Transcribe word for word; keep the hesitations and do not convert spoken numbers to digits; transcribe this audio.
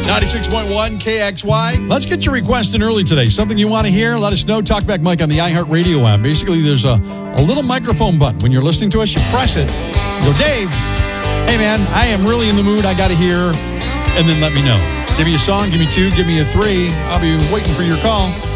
ninety-six point one K X Y. Let's get your request in early today. Something you want to hear, let us know. Talkback Mike on the iHeartRadio app. Basically, there's a, a little microphone button. When you're listening to us, you press it. You go, Dave, hey, man, I am really in the mood. I got to hear. And then let me know. Give me a song, give me two, give me a three. I'll be waiting for your call.